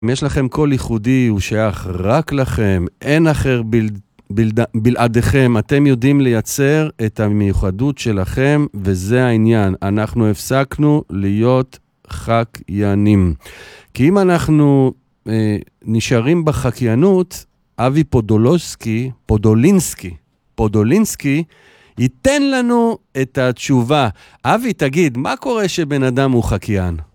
אם יש לכם קול ייחודי, הוא שייך רק לכם, אין אחר בלעדיכם, אתם יודעים לייצר את המיוחדות שלכם, וזה העניין. אנחנו הפסקנו להיות חקיינים. כי אם אנחנו נשארים בחקיינות, אבי פודולינסקי, ייתן לנו את התשובה. אבי, תגיד, מה קורה שבן אדם הוא חקיין?